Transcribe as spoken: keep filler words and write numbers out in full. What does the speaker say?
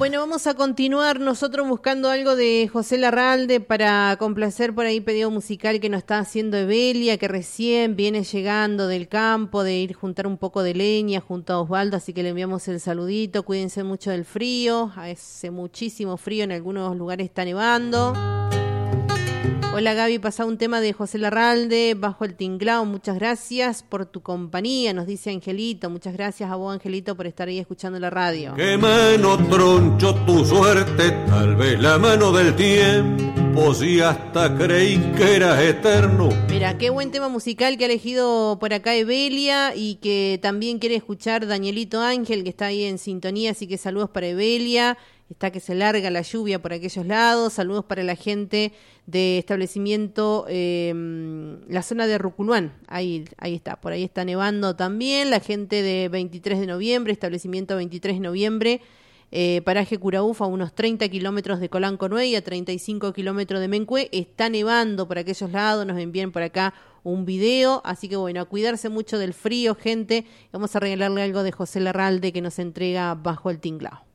Bueno, vamos a continuar nosotros buscando algo de José Larralde para complacer por ahí pedido musical que nos está haciendo Evelia, que recién viene llegando del campo, de ir juntar un poco de leña junto a Osvaldo, así que le enviamos el saludito. Cuídense mucho del frío, hace muchísimo frío, en algunos lugares está nevando. Hola Gaby, pasá un tema de José Larralde, Bajo el Tinglao, muchas gracias por tu compañía, nos dice Angelito, muchas gracias a vos Angelito por estar ahí escuchando la radio. Qué mano troncho tu suerte, tal vez la mano del tiempo, si hasta creí que eras eterno. Mira, qué buen tema musical que ha elegido por acá Evelia y que también quiere escuchar Danielito Ángel, que está ahí en sintonía, así que saludos para Evelia. Está que se larga la lluvia por aquellos lados. Saludos para la gente de establecimiento, eh, la zona de Ruculuán. Ahí, ahí está, por ahí está nevando también. La gente de veintitrés de noviembre, establecimiento veintitrés de noviembre, eh, paraje Curaúfa, a unos treinta kilómetros de Colanconuey y a treinta y cinco kilómetros de Mencué. Está nevando por aquellos lados. Nos envían por acá un video. Así que bueno, a cuidarse mucho del frío, gente. Vamos a regalarle algo de José Larralde que nos entrega Bajo el Tinglao.